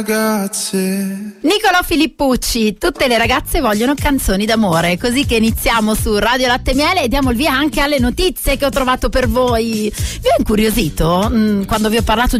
Nicolò Filippucci, tutte le ragazze vogliono canzoni d'amore, così che iniziamo su Radio Latte Miele e diamo il via anche alle notizie che ho trovato per voi. Vi ho incuriosito quando vi ho parlato